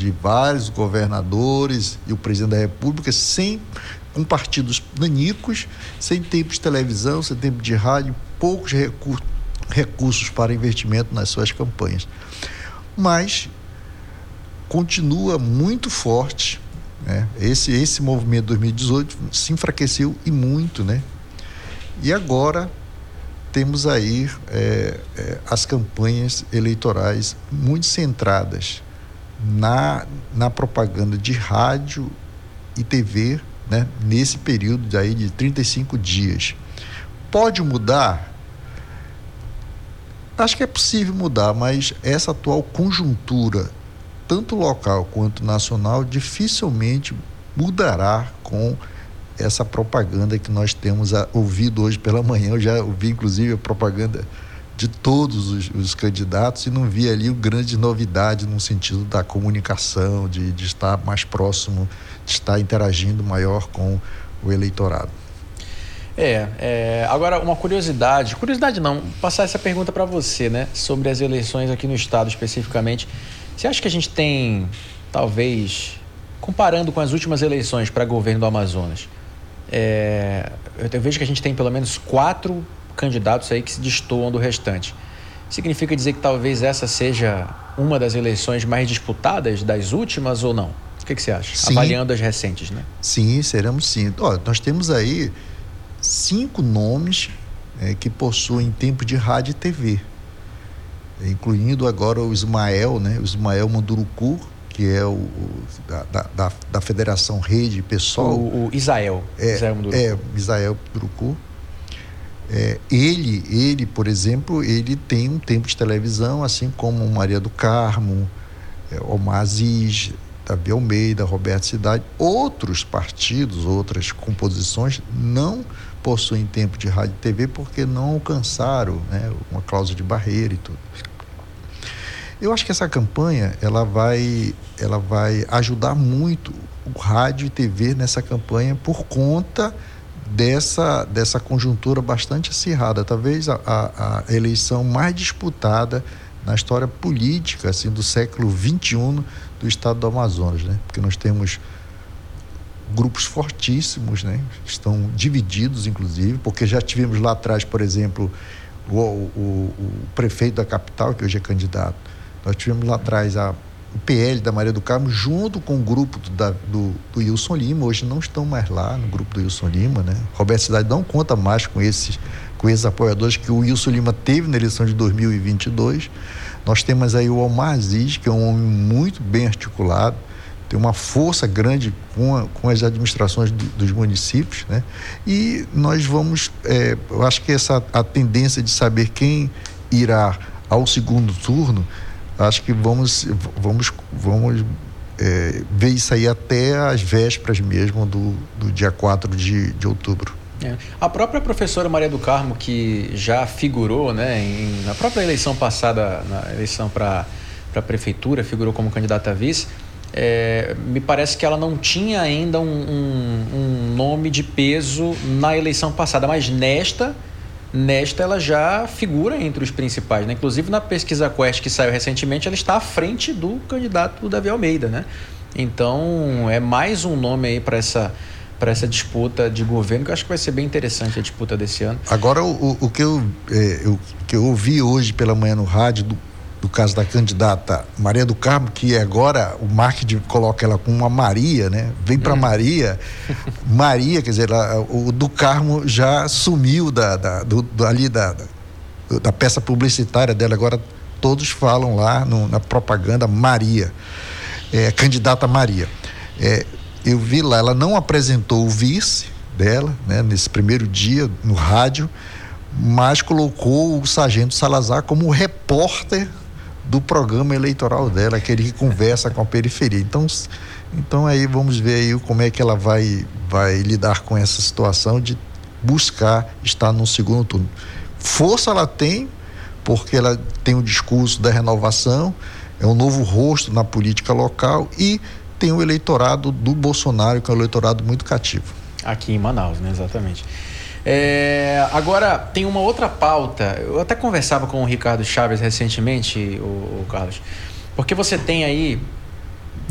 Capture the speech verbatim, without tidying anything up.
de vários governadores e o presidente da República, sem, com partidos nanicos, sem tempo de televisão, sem tempo de rádio, poucos recursos, recursos para investimento nas suas campanhas. Mas continua muito forte, né? Esse, esse movimento de dois mil e dezoito se enfraqueceu e muito, né? E agora temos aí é, é, as campanhas eleitorais muito centradas na, na propaganda de rádio e T V, né? Nesse período aí de trinta e cinco dias. Pode mudar? Acho que é possível mudar, mas essa atual conjuntura, tanto local quanto nacional, dificilmente mudará com essa propaganda que nós temos a, ouvido hoje pela manhã. Eu já ouvi, inclusive, a propaganda de todos os, os candidatos e não vi ali o grande novidade no sentido da comunicação, de, de estar mais próximo, de estar interagindo maior com o eleitorado. É, é, agora uma curiosidade, curiosidade não, passar essa pergunta para você, né, sobre as eleições aqui no estado especificamente. Você acha que a gente tem, talvez, comparando com as últimas eleições para governo do Amazonas, é, eu, eu vejo que a gente tem pelo menos quatro candidatos aí que se destoam do restante. Significa dizer que talvez essa seja uma das eleições mais disputadas das últimas ou não? O que, que você acha? Sim. Avaliando as recentes, né? Sim, seremos sim. Ó, nós temos aí cinco nomes é, que possuem tempo de rádio e T V, incluindo agora o Ismael, né? O Ismael Manduruku, que é o, o da, da, da Federação Rede Pessoal. O, o Isael. É, Isael Manduruku. É, Isael Manduruku. É, ele, ele, por exemplo, ele tem um tempo de televisão, assim como Maria do Carmo, é, Omar Aziz, Davi Almeida, Roberto Cidade. Outros partidos, outras composições não possuem tempo de rádio e T V porque não alcançaram, né, uma cláusula de barreira e tudo. Eu acho que essa campanha ela vai, ela vai ajudar muito o rádio e T V nessa campanha por conta dessa, dessa conjuntura bastante acirrada, talvez a, a, a eleição mais disputada na história política assim, do século vinte e um do estado do Amazonas, né? Porque nós temos grupos fortíssimos, né? Estão divididos, inclusive, porque já tivemos lá atrás, por exemplo, o, o, o prefeito da capital, que hoje é candidato. Nós tivemos lá atrás a, o P L da Maria do Carmo, junto com o grupo do, da, do, do Wilson Lima. Hoje não estão mais lá no grupo do Wilson Lima, né? Roberto Cidade não conta mais com esses, com esses apoiadores que o Wilson Lima teve na eleição de dois mil e vinte e dois. Nós temos aí o Omar Aziz, que é um homem muito bem articulado, tem uma força grande com, a, com as administrações do, dos municípios, né? E nós vamos, é, eu acho que essa a tendência de saber quem irá ao segundo turno, acho que vamos, vamos, vamos é, ver isso aí até as vésperas mesmo do, do dia quatro de, de outubro. É. A própria professora Maria do Carmo, que já figurou, né, em, na própria eleição passada, na eleição para a prefeitura, figurou como candidata a vice, é, me parece que ela não tinha ainda um, um, um nome de peso na eleição passada, mas nesta, nesta ela já figura entre os principais, né? Inclusive na pesquisa Quest que saiu recentemente, ela está à frente do candidato Davi Almeida, né? Então é mais um nome aí para essa para essa disputa de governo, que eu acho que vai ser bem interessante a disputa desse ano. Agora, o, o, que, eu, é, eu, que eu ouvi hoje pela manhã no rádio, do, do caso da candidata Maria do Carmo, que agora o marketing coloca ela como uma Maria, né? Vem para hum. Maria, Maria, quer dizer, ela, o do Carmo já sumiu da, da, do, do, ali da, da, da peça publicitária dela, agora todos falam lá no, na propaganda Maria, é, candidata Maria. É, eu vi lá, ela não apresentou o vice dela, né, nesse primeiro dia no rádio, mas colocou o sargento Salazar como repórter do programa eleitoral dela, aquele que conversa com a periferia. Então, então aí vamos ver aí como é que ela vai, vai lidar com essa situação de buscar estar no segundo turno. Força ela tem, porque ela tem o discurso da renovação, é um novo rosto na política local e tem o eleitorado do Bolsonaro, que é um eleitorado muito cativo. Aqui em Manaus, né? Exatamente. É, agora, tem uma outra pauta. Eu até conversava com o Ricardo Chaves recentemente, o, o Carlos, porque você tem aí